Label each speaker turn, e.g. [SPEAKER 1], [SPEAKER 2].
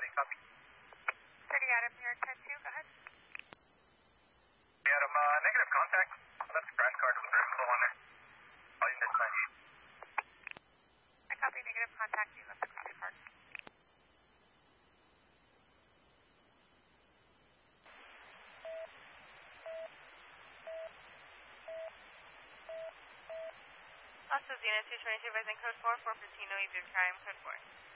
[SPEAKER 1] copy.
[SPEAKER 2] 30 Adam here, 10-2, go ahead.
[SPEAKER 1] Adam, negative contact. Left grand card was very slow on there. All you said, thanks.
[SPEAKER 2] I copy negative contact, you left the copy card. Also, Xena 222, Vising code 4, 415, no easier time, code 4.